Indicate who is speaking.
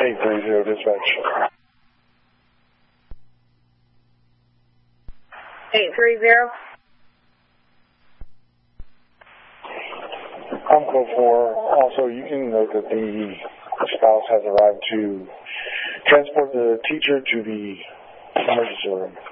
Speaker 1: 830 dispatch.
Speaker 2: 830.
Speaker 1: I'm code 4. Also, you can note that the spouse has arrived to transport the teacher to the emergency room.